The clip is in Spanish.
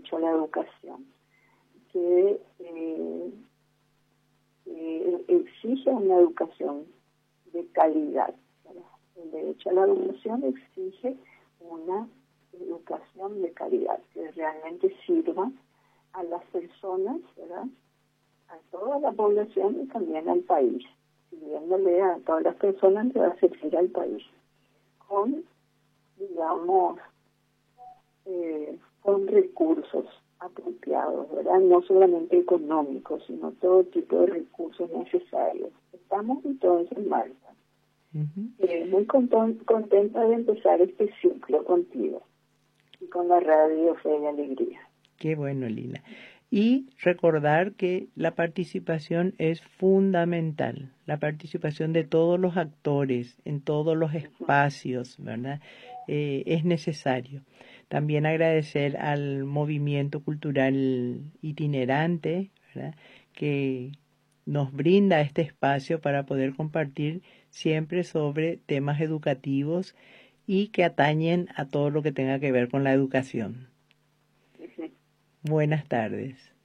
derecho a la educación, que exige una educación de calidad, ¿verdad? El derecho a la educación exige una educación de calidad que realmente sirva a las personas, ¿verdad? A toda la población y también al país, sirviéndole a todas las personas que va a servir al país, con, digamos, con recursos apropiados, ¿verdad? No solamente económicos, sino todo tipo de recursos necesarios. Estamos entonces, Marta, muy contenta de empezar este ciclo contigo y con la radio Fe y Alegría. Qué bueno, Lila. Y recordar que la participación es fundamental, la participación de todos los actores en todos los espacios, ¿verdad? Es necesario. También agradecer al movimiento cultural itinerante, ¿verdad? Que nos brinda este espacio para poder compartir siempre sobre temas educativos y que atañen a todo lo que tenga que ver con la educación. Buenas tardes.